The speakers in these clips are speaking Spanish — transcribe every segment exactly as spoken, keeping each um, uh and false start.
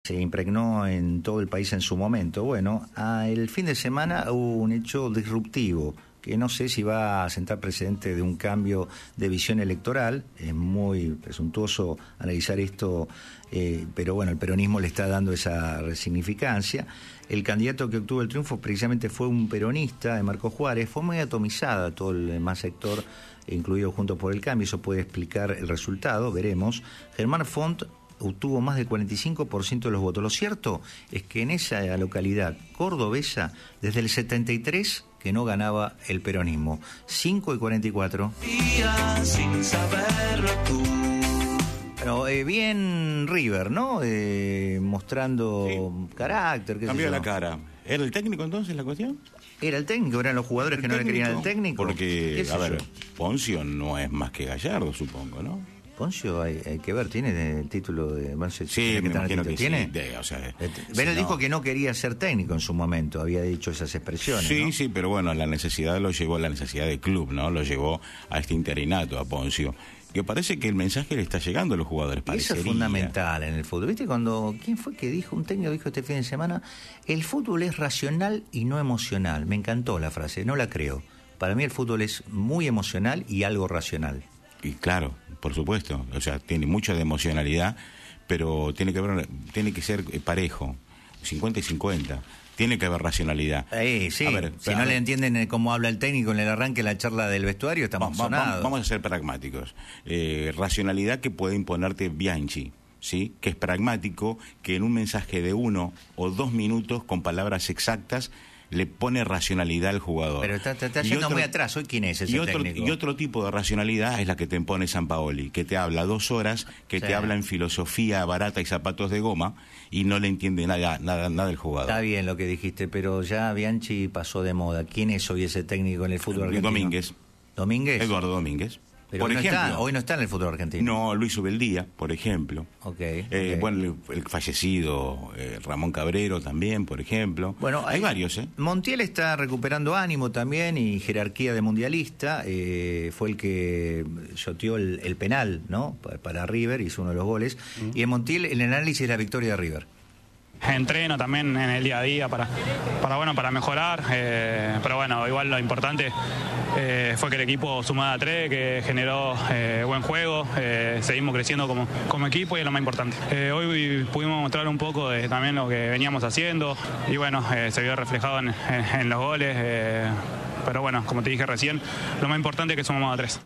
se impregnó en todo el país en su momento. Bueno, a el fin de semana hubo un hecho disruptivo que no sé si va a sentar precedente de un cambio de visión electoral. Es muy presuntuoso analizar esto, eh, pero bueno, el peronismo le está dando esa resignificancia. El candidato que obtuvo el triunfo precisamente fue un peronista, de Marcos Juárez. Fue muy atomizada todo el demás sector, incluido Juntos por el Cambio. Eso puede explicar el resultado, veremos. Germán Font obtuvo más del cuarenta y cinco por ciento de los votos. Lo cierto es que en esa localidad cordobesa, desde el setenta y tres que no ganaba el peronismo. cinco y cuarenta y cuatro. Sin saberlo tú. Bueno, eh, bien River, ¿no? Eh, mostrando sí. carácter. ¿Qué Cambió la cara. ¿Era el técnico entonces la cuestión? Era el técnico, eran los jugadores que no le querían al técnico. Porque, a ver, Poncio no es más que Gallardo, supongo, ¿no? Poncio, hay, hay que ver, ¿tiene el título de Manchester? Sí, me imagino que ¿tiene? Sí, de, o sea, Pero si dijo no... que no quería ser técnico en su momento, había dicho esas expresiones, Sí, ¿no? sí, pero bueno, la necesidad lo llevó, la necesidad del club, ¿no? Lo llevó a este interinato, a Poncio. Que parece que el mensaje le está llegando a los jugadores. Y eso es fundamental en el fútbol. ¿Viste cuando, quién fue que dijo, un técnico dijo este fin de semana, el fútbol es racional y no emocional? Me encantó la frase, no la creo. Para mí el fútbol es muy emocional y algo racional. Y claro, por supuesto, o sea, tiene mucha de emocionalidad, pero tiene que ver, tiene que ser parejo, cincuenta y cincuenta. Tiene que haber racionalidad. Eh, sí, a ver, si a no ver. le entienden cómo habla el técnico en el arranque de la charla del vestuario, estamos va, va, sonados. Vamos a ser pragmáticos. Eh, racionalidad que puede imponerte Bianchi, ¿sí? Que es pragmático, que en un mensaje de uno o dos minutos, con palabras exactas, le pone racionalidad al jugador. Pero está, está, está yendo otro, muy atrás. ¿Hoy quién es ese y otro, técnico? Y otro tipo de racionalidad es la que te impone Sampaoli, que te habla dos horas, que sí. te habla en filosofía barata y zapatos de goma, y no le entiende nada, nada, nada del jugador. Está bien lo que dijiste, pero ya Bianchi pasó de moda. ¿Quién es hoy ese técnico en el fútbol argentino? Domínguez. ¿Domínguez? Eduardo Domínguez. Pero por no ejemplo, está, hoy no está en el fútbol argentino. No, Luis Ubeldía, por ejemplo. Okay, eh, okay. Bueno, el, el fallecido eh, Ramón Cabrero también, por ejemplo. Bueno, hay, hay varios, ¿eh? Montiel está recuperando ánimo también y jerarquía de mundialista. Eh, fue el que shoteó el, el penal, ¿no? Para, para River, hizo uno de los goles. Uh-huh. Y en Montiel, el análisis de la victoria de River. Entreno también en el día a día para, para, bueno, para mejorar, eh, pero bueno, igual lo importante eh, fue que el equipo sumara a tres, que generó eh, buen juego, eh, seguimos creciendo como, como equipo y es lo más importante. Eh, hoy pudimos mostrar un poco de también lo que veníamos haciendo y bueno, eh, se vio reflejado en, en, en los goles, eh, pero bueno, como te dije recién, lo más importante es que sumamos a tres.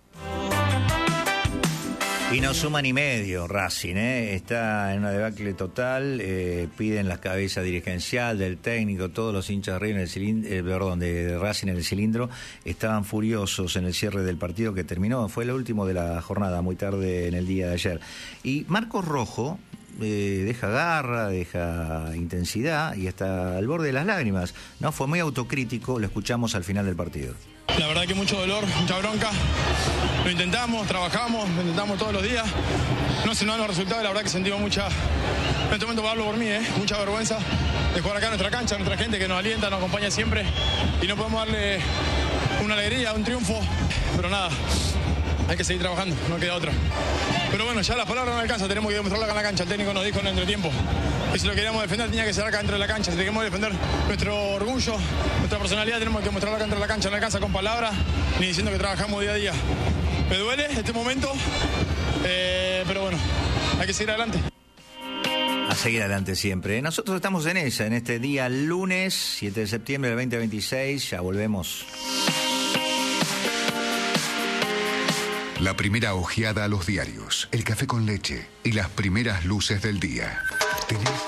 Y no suma ni medio Racing, ¿eh? Está en una debacle total, eh, piden la cabeza dirigencial del técnico, todos los hinchas de River en el cilindro, eh, perdón, de, de Racing en el cilindro, estaban furiosos en el cierre del partido que terminó, fue el último de la jornada, muy tarde en el día de ayer. Y Marcos Rojo eh, deja garra, deja intensidad y hasta al borde de las lágrimas, ¿no? Fue muy autocrítico, lo escuchamos al final del partido. La verdad que mucho dolor, mucha bronca. Lo intentamos, trabajamos, lo intentamos todos los días. No se nos dan los resultados, la verdad que sentimos mucha, en este momento hablo por mí, ¿eh? mucha vergüenza de jugar acá en nuestra cancha, nuestra gente que nos alienta, nos acompaña siempre y no podemos darle una alegría, un triunfo, pero nada, hay que seguir trabajando, no queda otra. Pero bueno, ya las palabras no alcanzan, tenemos que demostrarlo acá en la cancha. El técnico nos dijo en el entretiempo que si lo queríamos defender tenía que ser acá dentro de la cancha. Si queríamos defender nuestro orgullo, nuestra personalidad, tenemos que demostrarlo acá dentro de la cancha. No alcanza con palabras ni diciendo que trabajamos día a día. Me duele este momento, eh, pero bueno, hay que seguir adelante. A seguir adelante siempre. Nosotros estamos en esa, en este día lunes, siete de septiembre del veinte veintiséis. Ya volvemos. La primera ojeada a los diarios, el café con leche y las primeras luces del día. ¿Tenés?